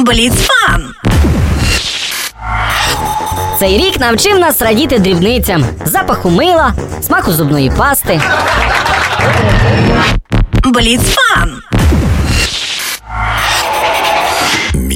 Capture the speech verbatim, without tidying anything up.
Бліцфан! Цей рік навчив нас радіти дрібницям: запаху мила, смаку зубної пасти. Бліцфан!